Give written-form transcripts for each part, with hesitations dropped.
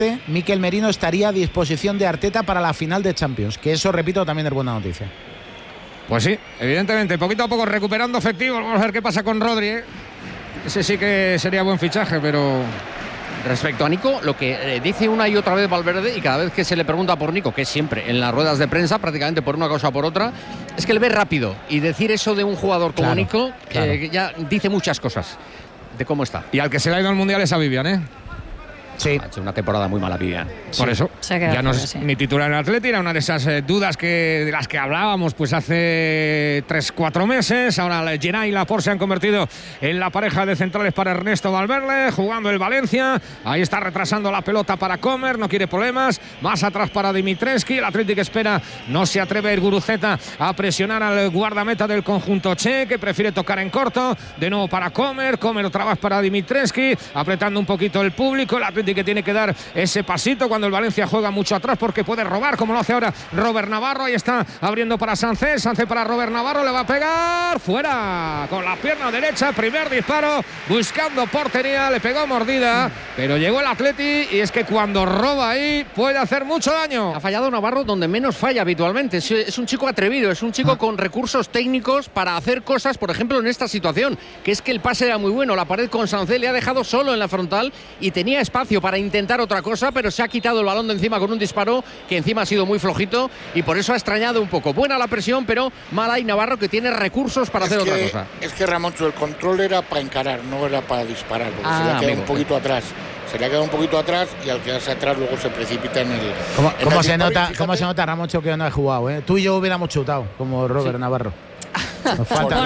Mikel Merino estaría a disposición de Arteta para la final de Champions, que eso, repito, también es buena noticia. Pues sí, evidentemente, poquito a poco recuperando efectivos. Vamos a ver qué pasa con Rodri, ¿eh? Ese sí que sería buen fichaje, pero... Respecto a Nico, lo que dice una y otra vez Valverde, y cada vez que se le pregunta por Nico, que es siempre en las ruedas de prensa, prácticamente por una cosa o por otra, es que le ve rápido. Y decir eso de un jugador como Nico, ya dice muchas cosas de cómo está. Y al que se le ha ido al Mundial es a Vivian, ¿eh? Sí. Ha hecho una temporada muy mala, Vivian. Por eso, ya no es ni titular en Atleti, era una de esas dudas de las que hablábamos pues hace 3-4 meses. Ahora Geray y Laporte se han convertido en la pareja de centrales para Ernesto Valverde, jugando el Valencia. Ahí está retrasando la pelota para Comer, no quiere problemas. Más atrás para Dimitrescu. El Atleti que espera, no se atreve a ir Guruceta a presionar al guardameta del conjunto che, que prefiere tocar en corto. De nuevo para Comer otra vez para Dimitrescu, apretando un poquito el público. El Atleti que tiene que dar ese pasito cuando el Valencia juega mucho atrás, porque puede robar como lo hace ahora Robert Navarro. Ahí está abriendo para Sánchez para Robert Navarro, le va a pegar fuera con la pierna derecha, primer disparo buscando portería, le pegó mordida, pero llegó el Atleti, y es que cuando roba ahí puede hacer mucho daño. Ha fallado Navarro donde menos falla habitualmente. Es un chico atrevido, es un chico con recursos técnicos para hacer cosas, por ejemplo en esta situación, que es que el pase era muy bueno, la pared con Sánchez le ha dejado solo en la frontal y tenía espacio para intentar otra cosa, pero se ha quitado el balón de encima con un disparo que encima ha sido muy flojito, y por eso ha extrañado un poco. Buena la presión, pero mala y Navarro, que tiene recursos para hacer otra cosa. Es que Ramoncho, el control era para encarar, no era para disparar, porque se le ha quedado un poquito atrás. Se le ha quedado un poquito atrás, y al quedarse atrás luego se precipita en el... ¿Cómo se nota, Ramoncho, que no ha jugado? Tú y yo hubiéramos chutado, como Robert Navarro. Nos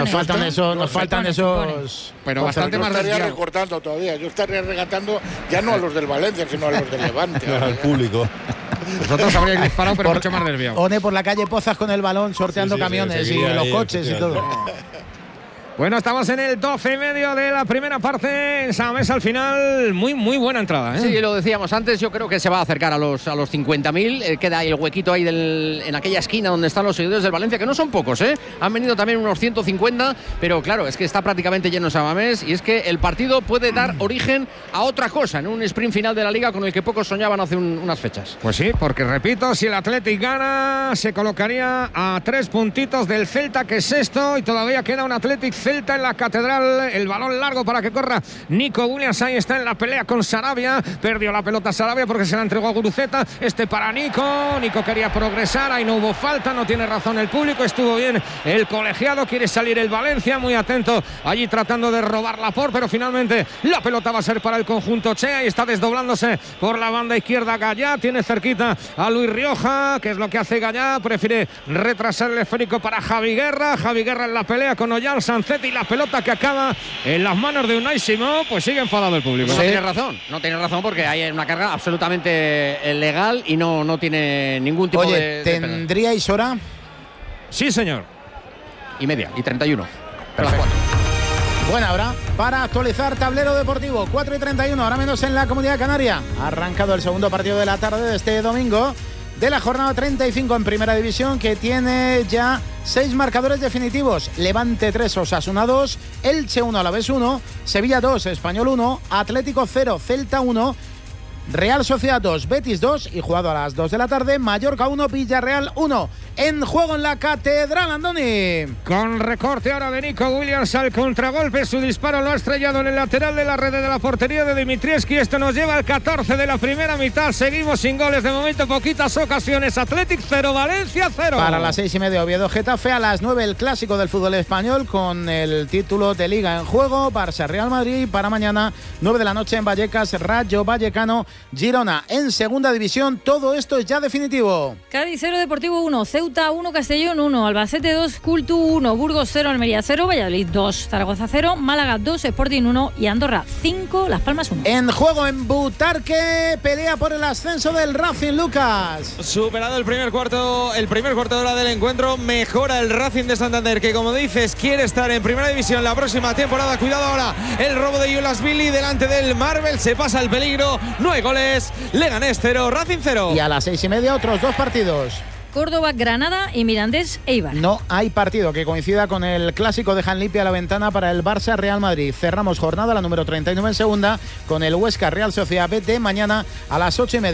faltan esos. Pero bastante más estaría recortando todavía. Yo estaría regatando ya no a los del Valencia, sino a los del Levante. Al público. Vosotros habríais disparado, pero mucho más desviado. One por la calle Pozas con el balón, sorteando camiones y los coches y todo. Bueno, estamos en el 12:30 de la primera parte. En Samamés al final, muy buena entrada, ¿eh? Sí, lo decíamos antes, yo creo que se va a acercar a los 50.000. Queda ahí el huequito ahí en aquella esquina donde están los seguidores del Valencia, que no son pocos, ¿eh? Han venido también unos 150, pero claro, es que está prácticamente lleno Samamés, y es que el partido puede dar origen a otra cosa en un sprint final de la Liga con el que pocos soñaban hace unas fechas. Pues sí, porque repito, si el Athletic gana, se colocaría a 3 puntitos del Celta, que es sexto, y todavía queda un Athletic Celta en la Catedral. El balón largo para que corra Nico Williams. Ahí está en la pelea con Sarabia. Perdió la pelota Sarabia porque se la entregó a Guruceta. Para Nico. Nico quería progresar. Ahí no hubo falta. No tiene razón el público. Estuvo bien el colegiado. Quiere salir el Valencia. Muy atento allí tratando de robar Laporte. Pero finalmente la pelota va a ser para el conjunto che. Ahí está desdoblándose por la banda izquierda Gallá. Tiene cerquita a Luis Rioja. ¿Qué es lo que hace Gallá? Prefiere retrasar el esférico para Javi Guerra. Javi Guerra en la pelea con Ollán Sánchez, y la pelota que acaba en las manos de Unai Simón. Pues sigue enfadado el público. No tiene razón porque hay una carga absolutamente legal y no tiene ningún tipo de... ¿Tendríais hora? Sí, señor. Y media, y 31. Perfecto. Buena hora para actualizar tablero deportivo. 4:31, ahora menos en la Comunidad Canaria. Ha arrancado el segundo partido de la tarde de este domingo de la jornada 35 en Primera División, que tiene ya 6 marcadores definitivos. Levante 3, Osasuna 2, Elche 1, Alavés 1, Sevilla 2, Español 1, Atlético 0, Celta 1, Real Sociedad 2, Betis 2, y jugado a las 2 de la tarde, Mallorca 1, Villarreal 1. En juego en la Catedral, Andoni. Con recorte ahora de Nico Williams al contragolpe. Su disparo lo ha estrellado en el lateral de la red de la portería de Dimitrescu. Esto nos lleva al 14 de la primera mitad. Seguimos sin goles de momento, poquitas ocasiones. Athletic 0, Valencia 0. Para las 6:30, Oviedo Getafe. A las 9, el clásico del fútbol español con el título de Liga en juego. Barça Real Madrid. Para mañana, 9 de la noche en Vallecas, Rayo Vallecano Girona. En segunda división, todo esto es ya definitivo. Cádiz 0, Deportivo 1, Ceuta 1, Castellón 1, Albacete 2, Cultu 1, Burgos 0, Almería 0, Valladolid 2, Zaragoza 0, Málaga 2, Sporting 1 y Andorra 5, Las Palmas 1. En juego en Butarque, pelea por el ascenso del Racing, Lucas. Superado el primer cuarto de hora del encuentro, mejora el Racing de Santander, que como dices quiere estar en Primera División la próxima temporada. Cuidado ahora, el robo de Yulasvili delante del Marvel, se pasa el peligro. 9 goles, Leganés 0, Racing 0. Y a las 6:30 otros 2 partidos. Córdoba, Granada y Mirandés, Eibar. No hay partido que coincida con el clásico. Dejan limpia la ventana para el Barça Real Madrid. Cerramos jornada, la número 39 en segunda, con el Huesca Real Sociedad B de mañana a las 8:30.